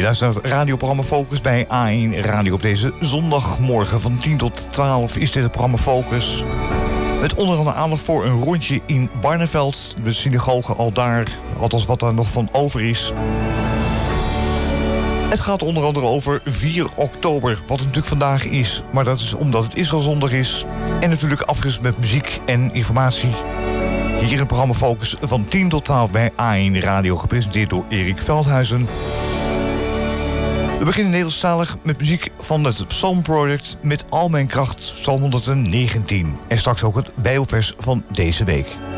luistert naar het radioprogramma Focus bij A1 Radio op deze zondagmorgen van 10 tot 12 is dit het programma Focus. Met onder andere aandacht voor een rondje in Barneveld, de synagoge al daar, althans wat daar nog van over is. Het gaat onder andere over 4 oktober, wat het natuurlijk vandaag is. Maar dat is omdat het Israëlzondag is. En natuurlijk afgewisseld met muziek en informatie. Hier in het programma Focus van 10 tot 12 bij A1 Radio, gepresenteerd door Erik Veldhuizen. We beginnen Nederlandstalig met muziek van het Psalm Project met Al Mijn Kracht, Psalm 119. En straks ook het Bijbelvers van deze week.